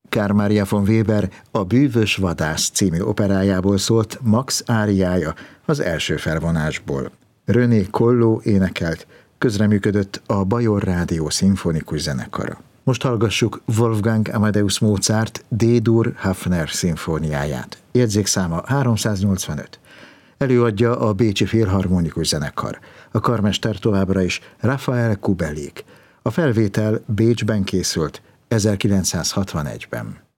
Carl Maria von Weber A bűvös vadász című operájából szólt Max áriája az első felvonásból. René Colló énekelt, közreműködött a Bajor Rádió szimfonikus zenekara. Most hallgassuk Wolfgang Amadeus Mozart D-dur Hafner szimfóniáját. Jegyzékszáma 385. Előadja a Bécsi Filharmonikus Zenekar. A karmester továbbra is Rafael Kubelik. A felvétel Bécsben készült 1961-ben.